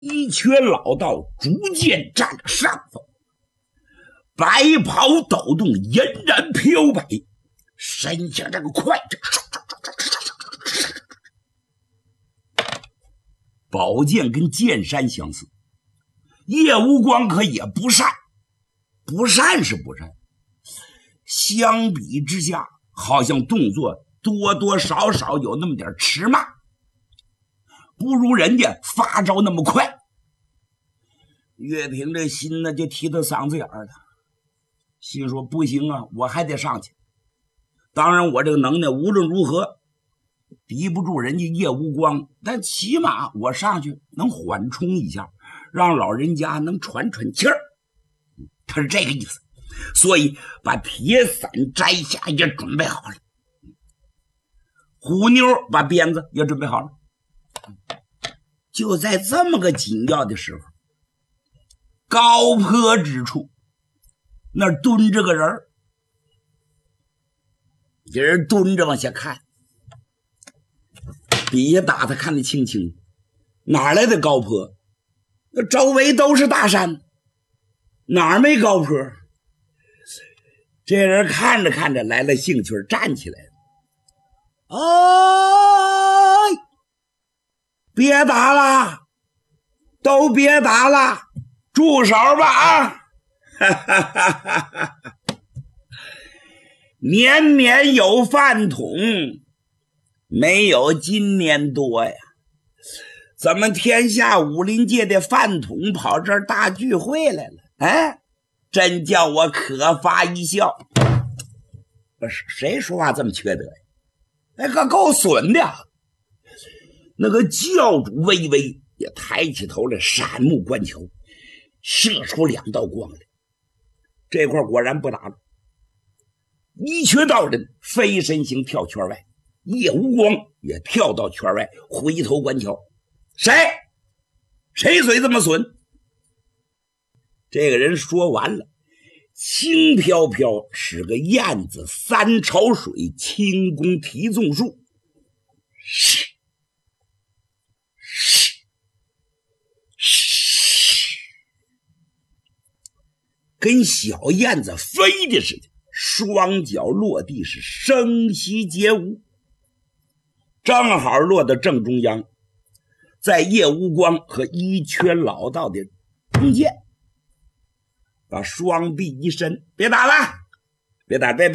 一瘸老道逐渐占了上风，白袍抖动，嫣然飘摆，身形这个快着。宝剑跟剑山相似，叶无光可也不善，不善是不善，相比之下，好像动作多多少少有那么点迟慢，不如人家发招那么快。岳平这心呢就提到嗓子眼儿了，心说不行啊，我还得上去。当然我这个能耐无论如何敌不住人家叶无光，但起码我上去能缓冲一下，让老人家能喘喘气儿。他是这个意思，所以把铁伞摘下也准备好了，虎妞把鞭子也准备好了。就在这么个紧要的时候，高坡之处那儿蹲着个人，这人蹲着往下看，底下打他看得清清，哪来的高坡？那周围都是大山，哪儿没高坡？这人看着看着来了兴趣，站起来了。哎，别打了，都别打了，住手吧啊！年年有饭桶，没有今年多呀。咱们天下武林界的饭桶跑这儿大聚会来了，哎，真叫我可发一笑。谁说话这么缺德呀？哎，可够损的。那个教主微微也抬起头来，闪目观瞧，射出2道光来。这块果然不打了，一瘸道人飞身形跳圈外，叶无光也跳到圈外，回头观瞧。谁嘴这么损？这个人说完了，轻飘飘使个燕子3潮水，轻功提纵术，跟小燕子飞的似的，双脚落地是声息皆无，正好落到正中央，在叶无光和一瘸老道的中间，把双臂一伸，别打了，别打，别，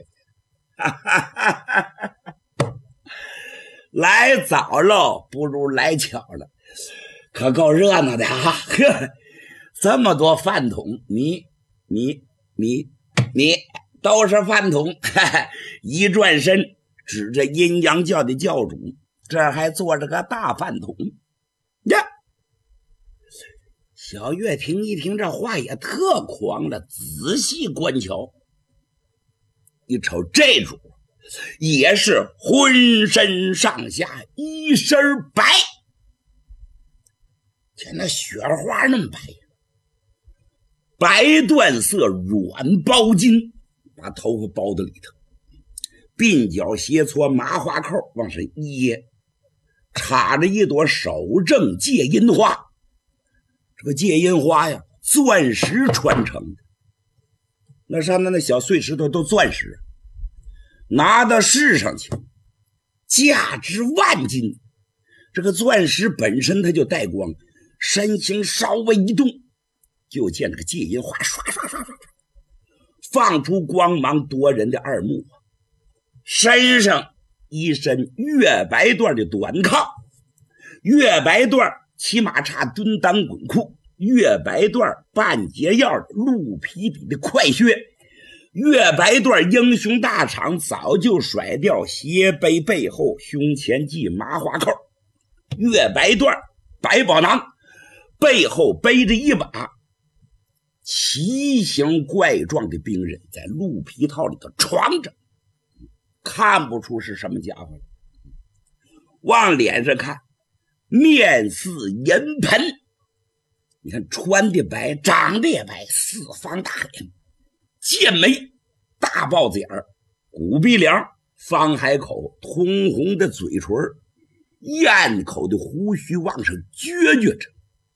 来早喽，不如来巧了，可够热闹的啊！这么多饭桶，你都是饭桶。一转身指着阴阳教的教主，这还坐着个大饭桶呀！小岳平一听这话也特狂了，仔细观瞧，一瞅这主也是浑身上下一身白，像那雪花那么白，白缎色软包巾把头发包在里头，鬓角斜搓麻花扣往上掖，插着一朵手正戒阴花。这个戒阴花呀，钻石穿成的，那上面那小碎石头都钻石，拿到市上去价值万金。这个钻石本身它就带光，身形稍微一动，就见这个戒阴花刷放出光芒夺人的二目，身上一身月白缎的短裆，月白缎起码差蹲裆滚裤，月白缎半截腰的鹿皮底的快靴，月白缎英雄大氅早就甩掉斜背背后，胸前系麻花扣，月白缎百宝囊，背后背着一把奇形怪状的兵刃，在鹿皮套里头床着，看不出是什么家伙。往脸上看，面似银盆，你看穿的白，长得也白，四方大脸，剑眉，大豹子眼儿，骨鼻梁，方海口，通红的嘴唇，咽口的胡须往上撅撅着，